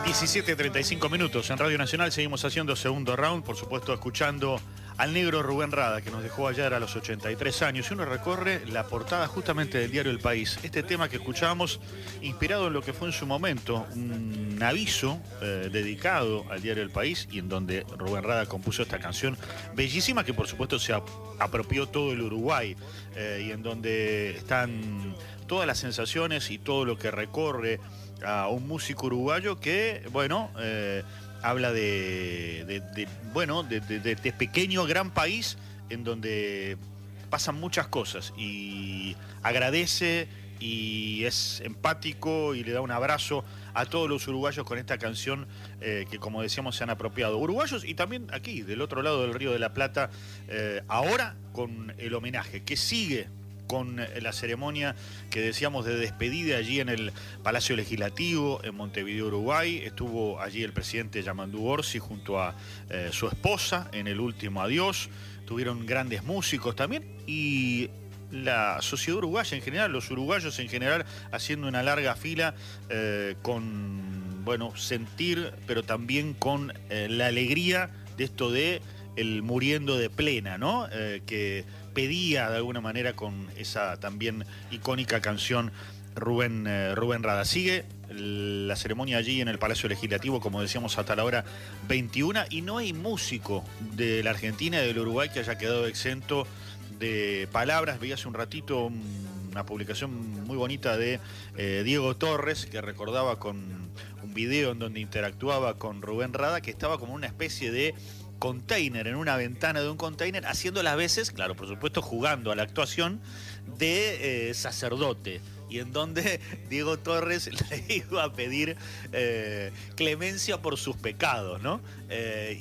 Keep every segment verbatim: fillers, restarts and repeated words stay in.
diecisiete treinta y cinco minutos en Radio Nacional, seguimos haciendo segundo round, por supuesto escuchando al negro Rubén Rada, que nos dejó ayer a los ochenta y tres años. Y uno recorre la portada justamente del diario El País. Este tema que escuchábamos, inspirado en lo que fue en su momento un aviso eh, dedicado al diario El País, y en donde Rubén Rada compuso esta canción bellísima, que por supuesto se ap apropió todo el Uruguay, eh, y en donde están todas las sensaciones y todo lo que recorre a un músico uruguayo que, bueno, eh, habla de, de, de bueno, de, de, de, de pequeño gran país en donde pasan muchas cosas, y agradece y es empático y le da un abrazo a todos los uruguayos con esta canción eh, que, como decíamos, se han apropiado. Uruguayos y también aquí, del otro lado del Río de la Plata, eh, ahora con el homenaje que sigue con la ceremonia que decíamos de despedida allí en el Palacio Legislativo en Montevideo, Uruguay. Estuvo allí el presidente Yamandú Orsi junto a eh, su esposa en el último adiós. Tuvieron grandes músicos también, y la sociedad uruguaya en general, los uruguayos en general, haciendo una larga fila eh, con, bueno, sentir, pero también con eh, la alegría de esto de el muriendo de plena, ¿no? Eh, que pedía de alguna manera con esa también icónica canción Rubén, eh, Rubén Rada. Sigue la ceremonia allí en el Palacio Legislativo, como decíamos, hasta la hora veintiuna, y no hay músico de la Argentina y del Uruguay que haya quedado exento de palabras. Vi hace un ratito una publicación muy bonita de eh, Diego Torres, que recordaba con un video en donde interactuaba con Rubén Rada, que estaba como una especie de container, en una ventana de un container, haciendo las veces, claro, por supuesto, jugando a la actuación de eh, sacerdote, y en donde Diego Torres le iba a pedir eh, clemencia por sus pecados, ¿no? Eh,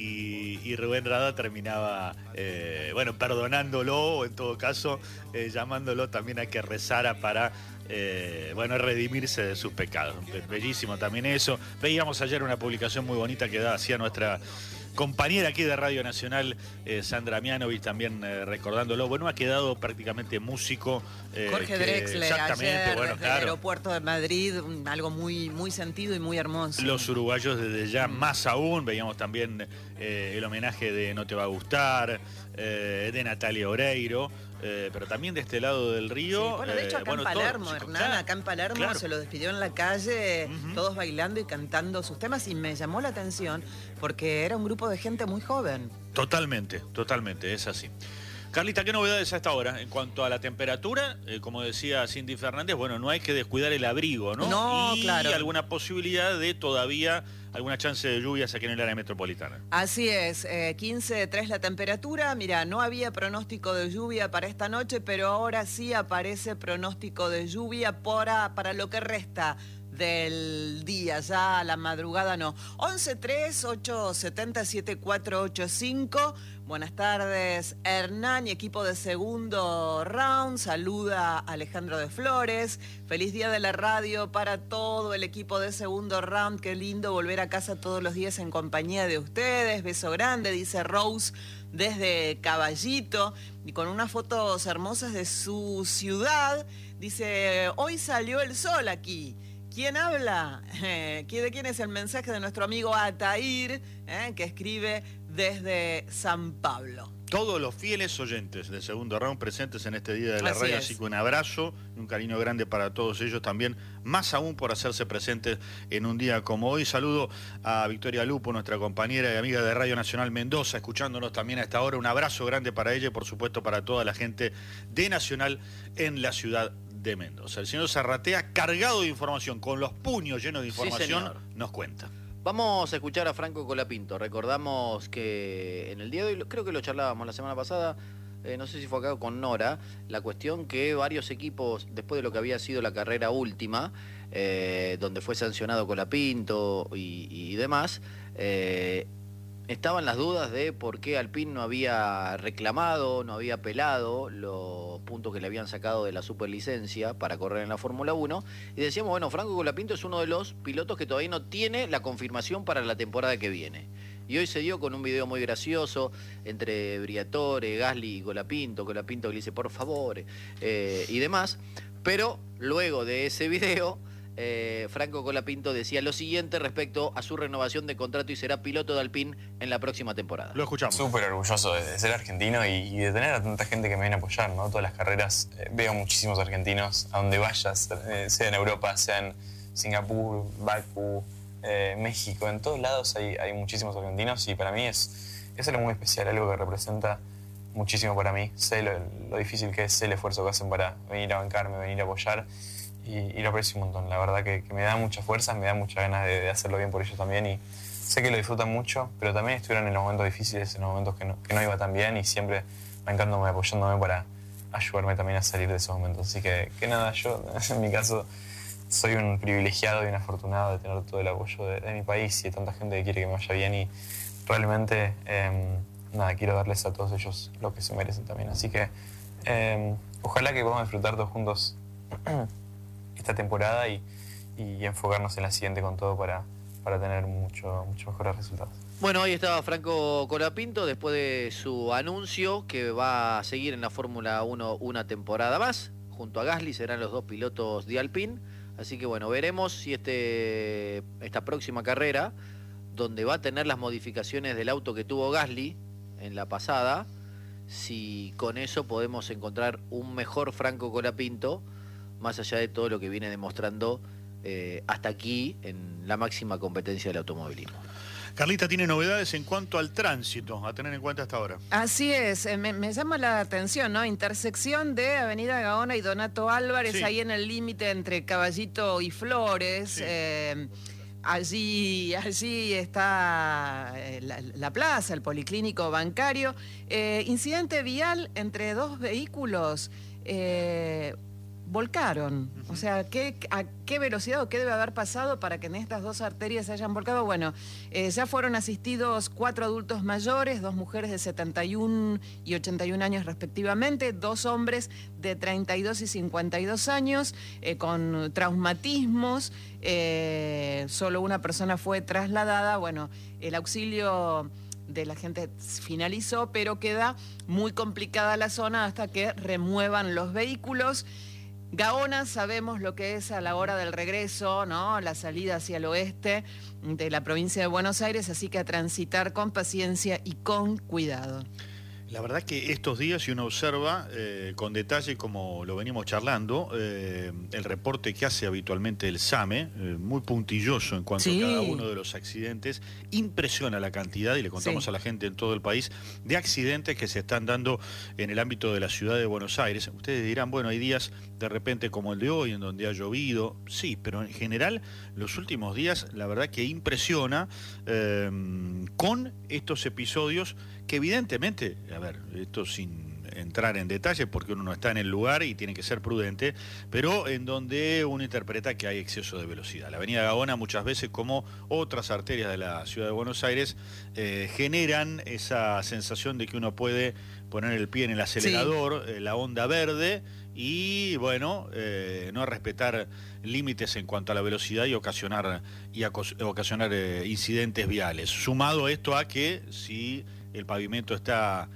y, y Rubén Rada terminaba, eh, bueno, perdonándolo, o en todo caso, eh, llamándolo también a que rezara para Eh, bueno, redimirse de sus pecados. Bellísimo también eso. Veíamos ayer una publicación muy bonita que hacía nuestra compañera aquí de Radio Nacional, eh, Sandra Mianovich, también eh, recordándolo. Bueno, ha quedado prácticamente músico. Eh, Jorge que, Drexler, exactamente, ayer, bueno, desde claro, el aeropuerto de Madrid, algo muy, muy sentido y muy hermoso. Los uruguayos desde ya, mm. más aún. Veíamos también eh, el homenaje de No Te Va a Gustar, eh, de Natalia Oreiro. Eh, pero también de este lado del río. Sí, bueno, de hecho, acá eh, bueno, en Palermo, todo, Hernán, claro, acá en Palermo claro. se lo despidió en la calle, Uh-huh. todos bailando y cantando sus temas, y me llamó la atención porque era un grupo de gente muy joven. Totalmente, totalmente, es así. Carlita, ¿qué novedades a esta hora? En cuanto a la temperatura, eh, como decía Cindy Fernández, bueno, no hay que descuidar el abrigo, ¿no? No, y claro. alguna posibilidad de todavía alguna chance de lluvias aquí en el área metropolitana. Así es, eh, quince tres la temperatura. Mira, no había pronóstico de lluvia para esta noche, pero ahora sí aparece pronóstico de lluvia para, para lo que resta del día, ya a la madrugada no. once tres ocho siete cero siete cuatro ocho cinco. Buenas tardes, Hernán y equipo de segundo round. Saluda Alejandro de Flores. Feliz día de la radio para todo el equipo de segundo round. Qué lindo volver a casa todos los días en compañía de ustedes. Beso grande, dice Rose desde Caballito, y con unas fotos hermosas de su ciudad. Dice, hoy salió el sol aquí. ¿Quién habla? Eh, ¿De quién es el mensaje? De nuestro amigo Atair, eh, que escribe desde San Pablo. Todos los fieles oyentes del segundo round presentes en este día de la Así radio, es. así que un abrazo y un cariño grande para todos ellos también, más aún por hacerse presentes en un día como hoy. Saludo a Victoria Lupo, nuestra compañera y amiga de Radio Nacional Mendoza, escuchándonos también a esta hora. Un abrazo grande para ella y por supuesto para toda la gente de Nacional en la ciudad de Mendoza. El señor Zarratea, cargado de información, con los puños llenos de información, sí, nos cuenta. Vamos a escuchar a Franco Colapinto. Recordamos que en el día de hoy, creo que lo charlábamos la semana pasada, eh, no sé si fue acá con Nora, la cuestión que varios equipos, después de lo que había sido la carrera última, eh, donde fue sancionado Colapinto y, y demás, eh, estaban las dudas de por qué Alpine no había reclamado, no había apelado los puntos que le habían sacado de la superlicencia para correr en la Fórmula uno. Y decíamos, bueno, Franco Colapinto es uno de los pilotos que todavía no tiene la confirmación para la temporada que viene. Y hoy se dio con un video muy gracioso entre Briatore, Gasly y Colapinto, Colapinto que le dice, por favor, eh, y demás. Pero luego de ese video, eh, Franco Colapinto decía lo siguiente respecto a su renovación de contrato y será piloto de Alpine en la próxima temporada. Lo escuchamos. Súper orgulloso de, de ser argentino y, y de tener a tanta gente que me viene a apoyar, ¿no? Todas las carreras, eh, veo muchísimos argentinos a donde vayas, eh, sea en Europa, sea en Singapur, Bakú, eh, México, en todos lados hay, hay muchísimos argentinos y para mí es, es algo muy especial, algo que representa muchísimo para mí. Sé lo, lo difícil que es, sé el esfuerzo que hacen para venir a bancarme, venir a apoyar. Y, y lo aprecio un montón, la verdad que, que me da muchas fuerzas, me da muchas ganas de, de hacerlo bien por ellos también y sé que lo disfrutan mucho, pero también estuvieron en los momentos difíciles, en los momentos que no, que no iba tan bien y siempre bancándome, apoyándome para ayudarme también a salir de esos momentos. Así que, que nada, yo en mi caso soy un privilegiado y un afortunado de tener todo el apoyo de, de mi país y de tanta gente que quiere que me vaya bien y realmente eh, nada, quiero darles a todos ellos lo que se merecen también. Así que eh, ojalá que podamos disfrutar todos juntos esta temporada y, y enfocarnos en la siguiente con todo para, para tener mucho, mucho mejores resultados. Bueno, ahí estaba Franco Colapinto después de su anuncio que va a seguir en la Fórmula uno una temporada más. Junto a Gasly serán los dos pilotos de Alpine. Así que bueno, veremos si este, esta próxima carrera, donde va a tener las modificaciones del auto que tuvo Gasly en la pasada, si con eso podemos encontrar un mejor Franco Colapinto, más allá de todo lo que viene demostrando eh, hasta aquí en la máxima competencia del automovilismo. Carlita tiene novedades en cuanto al tránsito, a tener en cuenta hasta ahora. Así es, eh, me, me llama la atención, ¿no? Intersección de Avenida Gaona y Donato Álvarez, Sí. ahí en el límite entre Caballito y Flores. Sí. Eh, allí, allí está eh, la, la plaza, el policlínico bancario. Eh, incidente vial entre dos vehículos. Eh, volcaron, o sea, ¿qué, ¿a qué velocidad o qué debe haber pasado para que en estas dos arterias se hayan volcado? Bueno, eh, ya fueron asistidos cuatro adultos mayores, dos mujeres de setenta y uno y ochenta y un años respectivamente, dos hombres de treinta y dos y cincuenta y dos años eh, con traumatismos, eh, solo una persona fue trasladada. Bueno, el auxilio de la gente finalizó, pero queda muy complicada la zona hasta que remuevan los vehículos. Gaona sabemos lo que es a la hora del regreso, ¿no? La salida hacia el oeste de la provincia de Buenos Aires, así que a transitar con paciencia y con cuidado. La verdad que estos días, si uno observa eh, con detalle, como lo venimos charlando, eh, el reporte que hace habitualmente el SAME, eh, muy puntilloso en cuanto Sí. a cada uno de los accidentes, impresiona la cantidad, y le contamos Sí. a la gente en todo el país, de accidentes que se están dando en el ámbito de la ciudad de Buenos Aires. Ustedes dirán, bueno, hay días de repente como el de hoy, en donde ha llovido, sí, pero en general los últimos días, la verdad que impresiona eh, con estos episodios que evidentemente, a ver, esto sin entrar en detalle porque uno no está en el lugar y tiene que ser prudente, pero en donde uno interpreta que hay exceso de velocidad. La avenida Gaona muchas veces, como otras arterias de la ciudad de Buenos Aires, eh, generan esa sensación de que uno puede poner el pie en el acelerador, sí. eh, la onda verde, y bueno, eh, no respetar límites en cuanto a la velocidad y ocasionar, y ocasionar eh, incidentes viales. Sumado esto a que si el pavimento está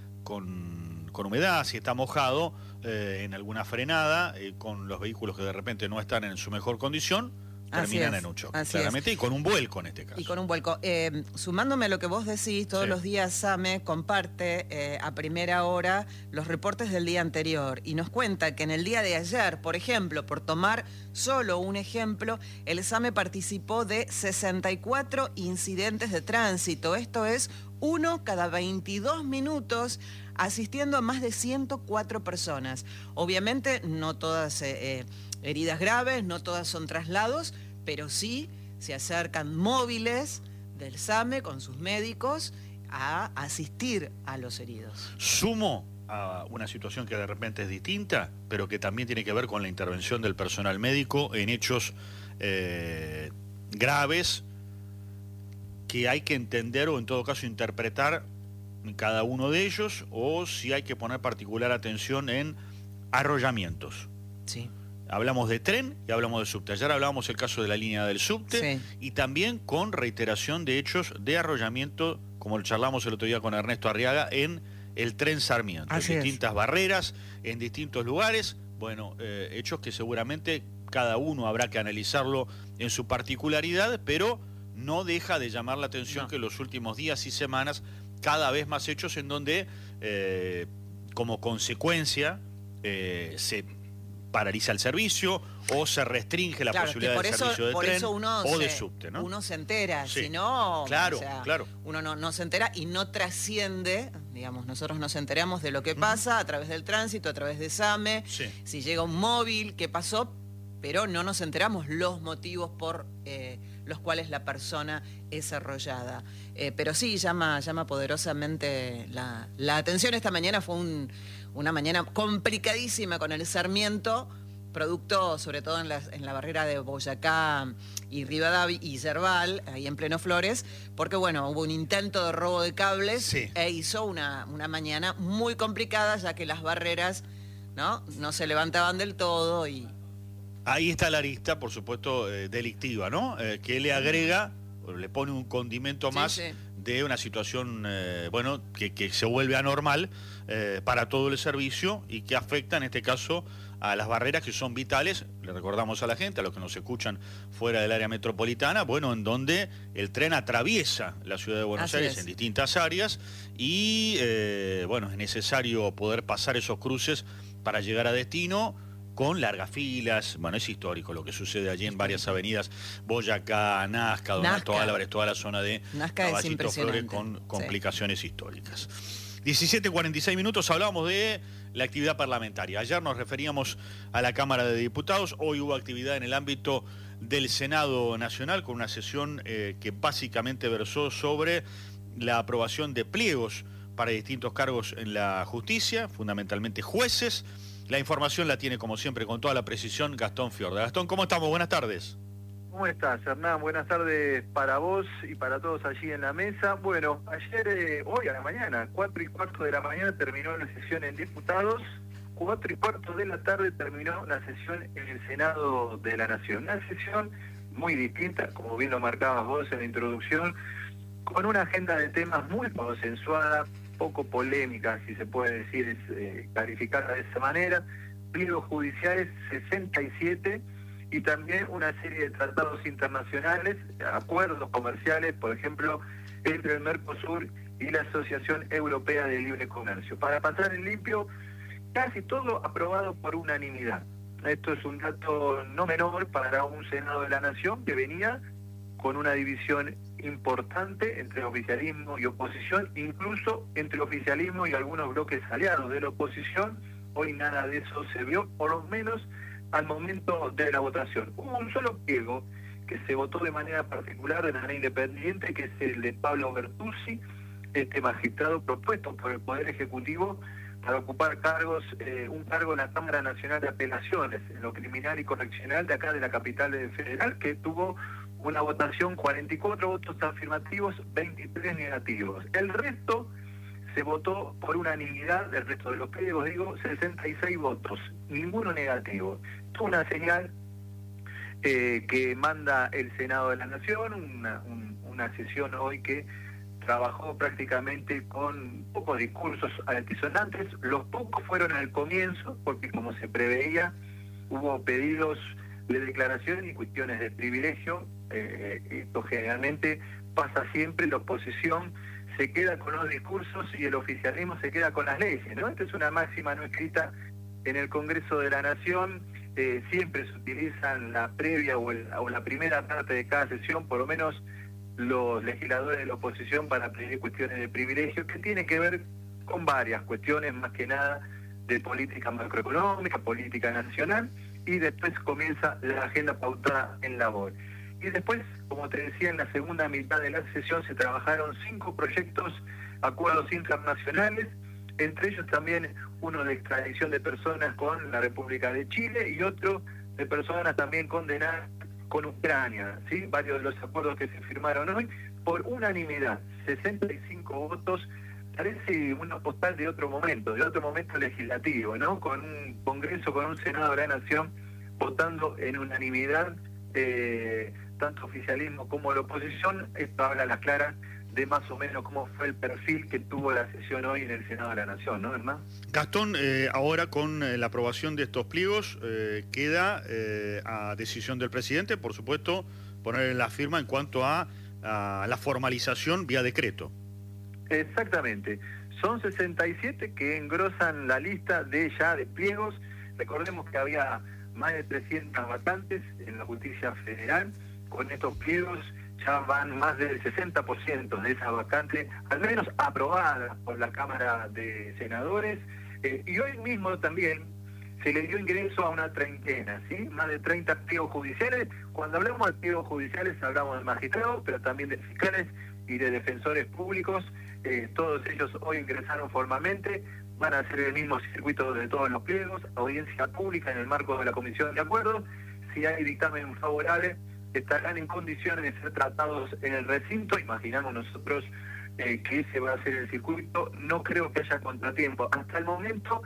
con, con humedad, si está mojado, eh, en alguna frenada, eh, con los vehículos que de repente no están en su mejor condición, terminan en un choque, claramente, es. Y con un vuelco en este caso. Y con un vuelco. Eh, sumándome a lo que vos decís, todos sí. los días SAME comparte eh, a primera hora los reportes del día anterior y nos cuenta que en el día de ayer, por ejemplo, por tomar solo un ejemplo, el SAME participó de sesenta y cuatro incidentes de tránsito. Esto es uno cada veintidós minutos, asistiendo a más de ciento cuatro personas. Obviamente no todas eh, eh, heridas graves, no todas son traslados, pero sí se acercan móviles del SAME con sus médicos a asistir a los heridos. Sumo a una situación que de repente es distinta, pero que también tiene que ver con la intervención del personal médico en hechos eh, graves, que hay que entender o en todo caso interpretar cada uno de ellos, o si hay que poner particular atención en arrollamientos. Sí. Hablamos de tren y hablamos de subte. Ayer hablábamos el caso de la línea del subte, sí. y también con reiteración de hechos de arrollamiento, como lo charlamos el otro día con Ernesto Arriaga, en el tren Sarmiento. Así en es. distintas barreras, en distintos lugares. Bueno, eh, hechos que seguramente cada uno habrá que analizarlo en su particularidad, pero no deja de llamar la atención no. que en los últimos días y semanas cada vez más hechos en donde eh, como consecuencia eh, se paraliza el servicio o se restringe la claro, posibilidad por del eso, servicio de por tren eso uno o se, de subte, ¿no? Uno se entera, sí. si no, claro, o sea, claro. uno no, no se entera y no trasciende, digamos, nosotros nos enteramos de lo que pasa uh-huh. a través del tránsito, a través de SAME, sí. si llega un móvil, qué pasó, pero no nos enteramos los motivos por eh, los cuales la persona es arrollada. Eh, pero sí, llama, llama poderosamente la, la atención. Esta mañana fue un, una mañana complicadísima con el Sarmiento, producto sobre todo en la, en la barrera de Boyacá y Rivadavia y Yerbal, ahí en pleno Flores, porque bueno, hubo un intento de robo de cables sí. e hizo una, una mañana muy complicada, ya que las barreras no, no se levantaban del todo y... Ahí está la arista, por supuesto, eh, delictiva, ¿no? Eh, que le agrega, le pone un condimento más sí, sí. de una situación, eh, bueno, que, que se vuelve anormal eh, para todo el servicio y que afecta, en este caso, a las barreras que son vitales, le recordamos a la gente, a los que nos escuchan fuera del área metropolitana, bueno, en donde el tren atraviesa la ciudad de Buenos Así Aires es. en distintas áreas y, eh, bueno, es necesario poder pasar esos cruces para llegar a destino, con largas filas. Bueno, es histórico lo que sucede allí en varias avenidas, Boyacá, Nazca, Donato Nazca. Álvarez, toda la zona de Caballito Flores con complicaciones sí. históricas. diecisiete cuarenta y seis minutos, hablábamos de la actividad parlamentaria. Ayer nos referíamos a la Cámara de Diputados, hoy hubo actividad en el ámbito del Senado Nacional con una sesión eh, que básicamente versó sobre la aprobación de pliegos para distintos cargos en la justicia, fundamentalmente jueces. La información la tiene, como siempre, con toda la precisión, Gastón Fiorda. Gastón, ¿cómo estamos? Buenas tardes. ¿Cómo estás, Hernán? Buenas tardes para vos y para todos allí en la mesa. Bueno, ayer, eh, hoy a la mañana, cuatro y cuarto de la mañana terminó la sesión en diputados, cuatro y cuarto de la tarde terminó la sesión en el Senado de la Nación. Una sesión muy distinta, como bien lo marcabas vos en la introducción, con una agenda de temas muy consensuada, poco polémica, si se puede decir, es, eh, calificarla de esa manera, pliegos judiciales sesenta y siete y también una serie de tratados internacionales, acuerdos comerciales, por ejemplo, entre el Mercosur y la Asociación Europea de Libre Comercio. Para pasar en limpio, casi todo aprobado por unanimidad. Esto es un dato no menor para un Senado de la Nación que venía con una división importante entre oficialismo y oposición, incluso entre oficialismo y algunos bloques aliados de la oposición. Hoy nada de eso se vio, por lo menos al momento de la votación. Hubo un solo pliego que se votó de manera particular, de manera independiente, que es el de Pablo Bertuzzi, este magistrado propuesto por el Poder Ejecutivo para ocupar cargos, eh, un cargo en la Cámara Nacional de Apelaciones, en lo criminal y correccional de acá de la capital federal, que tuvo una votación, cuarenta y cuatro votos afirmativos, veintitrés negativos. El resto se votó por unanimidad, el resto de los pliegos, digo, sesenta y seis votos, ninguno negativo. Es una señal eh, que manda el Senado de la Nación, una, un, una sesión hoy que trabajó prácticamente con pocos discursos altisonantes. Los pocos fueron al comienzo, porque como se preveía, hubo pedidos de declaración y cuestiones de privilegio. Eh, esto generalmente pasa siempre, la oposición se queda con los discursos y el oficialismo se queda con las leyes, ¿no? Esta es una máxima no escrita en el Congreso de la Nación. Eh, siempre se utilizan la previa o, el, o la primera parte de cada sesión, por lo menos los legisladores de la oposición, para pedir cuestiones de privilegio que tienen que ver con varias cuestiones, más que nada de política macroeconómica, política nacional, y después comienza la agenda pautada en labor. Y después, como te decía, en la segunda mitad de la sesión se trabajaron cinco proyectos, acuerdos internacionales, entre ellos también uno de extradición de personas con la República de Chile y otro de personas también condenadas con Ucrania, ¿sí? Varios de los acuerdos que se firmaron hoy por unanimidad, sesenta y cinco votos. Parece una postal de otro momento, de otro momento legislativo, ¿no? Con un Congreso, con un Senado de la Nación votando en unanimidad, eh, tanto oficialismo como la oposición. Esto habla a las claras de más o menos cómo fue el perfil que tuvo la sesión hoy en el Senado de la Nación, ¿no, Hernán? Gastón, eh, ahora con eh, la aprobación de estos pliegos, eh, queda eh, a decisión del presidente, por supuesto, poner la firma en cuanto a, a la formalización vía decreto. Exactamente. Son sesenta y siete que engrosan la lista de ya de pliegos. Recordemos que había más de trescientas vacantes en la justicia federal. Con estos pliegos ya van más del sesenta por ciento de esas vacantes, al menos aprobadas por la Cámara de Senadores. Eh, y hoy mismo también se le dio ingreso a una treintena, ¿sí? Más de treinta pliegos judiciales. Cuando hablamos de pliegos judiciales hablamos de magistrados, pero también de fiscales y de defensores públicos. Eh, todos ellos hoy ingresaron formalmente, van a hacer el mismo circuito de todos los pliegos, audiencia pública en el marco de la Comisión de Acuerdos. Si hay dictamen favorable, estarán en condiciones de ser tratados en el recinto. Imaginamos nosotros eh, que ese va a ser el circuito. No creo que haya contratiempo. Hasta el momento,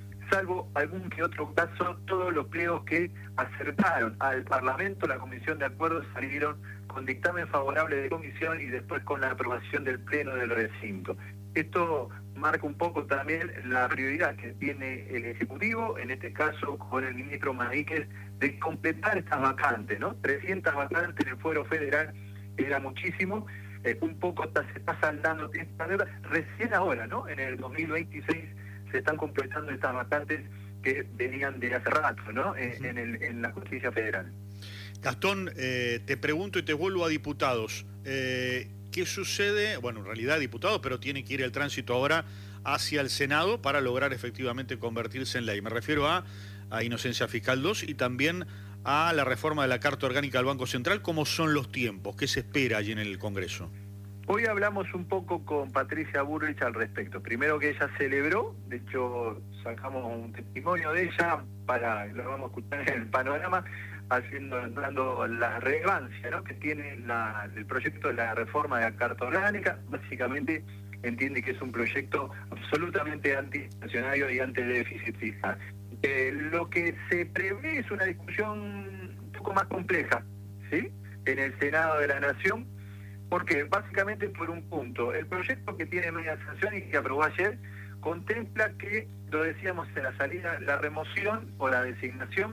salvo algún que otro caso, todos los pliegos que acercaron al Parlamento, la Comisión de Acuerdos, salieron con dictamen favorable de comisión y después con la aprobación del Pleno del recinto. Esto marca un poco también la prioridad que tiene el Ejecutivo, en este caso con el ministro Maríquez, de completar estas vacantes, ¿no? trescientas vacantes en el fuero federal era muchísimo, eh, un poco está, se está saldando esta deuda. Recién ahora, ¿no? En el dos mil veintiséis se están completando estas vacantes que venían de hace rato, ¿no? En, en, el, en la justicia federal. Gastón, eh, te pregunto y te vuelvo a diputados. Eh, ¿Qué sucede? Bueno, en realidad diputados, pero tiene que ir el tránsito ahora hacia el Senado para lograr efectivamente convertirse en ley. Me refiero a, a Inocencia Fiscal dos y también a la reforma de la Carta Orgánica del Banco Central. ¿Cómo son los tiempos? ¿Qué se espera allí en el Congreso? Hoy hablamos un poco con Patricia Bullrich al respecto. Primero que ella celebró, de hecho sacamos un testimonio de ella, para lo vamos a escuchar en el panorama, haciendo, dando la relevancia, ¿no?, que tiene la, el proyecto de la reforma de la Carta Orgánica. Básicamente entiende que es un proyecto absolutamente anti-inflacionario y anti-déficit fiscal. Eh, lo que se prevé es una discusión un poco más compleja, ¿sí?, en el Senado de la Nación. Porque básicamente por un punto, el proyecto que tiene media sanción y que aprobó ayer contempla que, lo decíamos en la salida, la remoción o la designación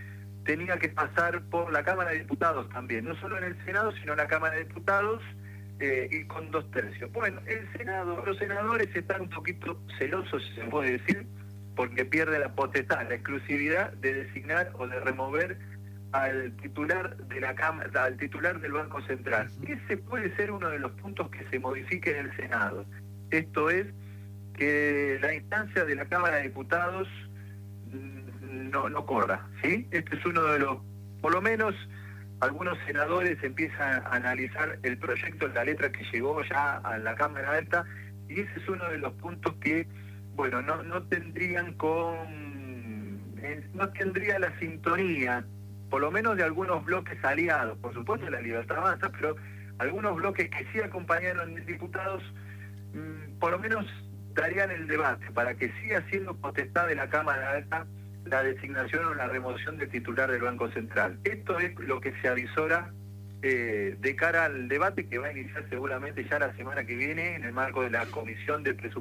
tenía que pasar por la Cámara de Diputados también, no solo en el Senado, sino en la Cámara de Diputados eh, y con dos tercios. Bueno, el Senado, los senadores están un poquito celosos, si se puede decir, porque pierde la potestad, la exclusividad de designar o de remover al titular de la cámara, al titular del Banco Central. Ese puede ser uno de los puntos que se modifique en el Senado. Esto es que la instancia de la Cámara de Diputados no, no corra, ¿sí? Este es uno de los, por lo menos algunos senadores empiezan a analizar el proyecto, la letra que llegó ya a la Cámara Alta, y ese es uno de los puntos que, bueno, no, no tendrían con, no tendría la sintonía, por lo menos de algunos bloques aliados, por supuesto la Libertad Avanza, pero algunos bloques que sí acompañaron diputados, mmm, por lo menos darían el debate para que siga siendo potestad de la Cámara Alta la designación o la remoción del titular del Banco Central. Esto es lo que se avisora eh, de cara al debate que va a iniciar seguramente ya la semana que viene en el marco de la Comisión de Presupuesto.